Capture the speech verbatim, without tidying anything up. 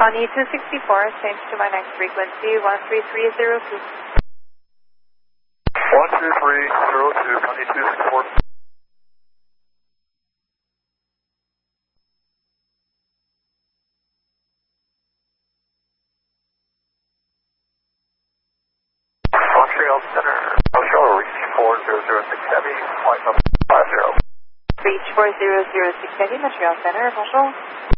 Connie two sixty-four, change to my next frequency, one three three zero two. one two three zero two, Connie two sixty-four. Montreal Center, Montreal reach four zero zero six Heavy, flight number five zero. Reach four zero zero six Heavy, Montreal Center, bonjour.